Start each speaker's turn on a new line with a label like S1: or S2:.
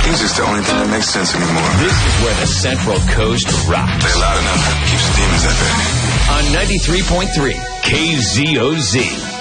S1: Music's the only thing that makes sense anymore.
S2: This is where the Central Coast rocks.
S1: Play loud enough, keeps the demons at bay.
S2: On 93.3 KZOZ.